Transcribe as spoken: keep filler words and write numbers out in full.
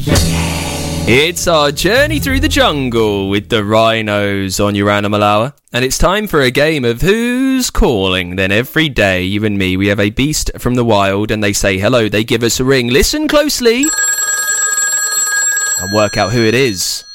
It's our journey through the jungle with the rhinos on your Animal Hour. And it's time for a game of Who's Calling? Then every day, you and me, we have a beast from the wild and they say hello. They give us a ring. Listen closely and work out who it is.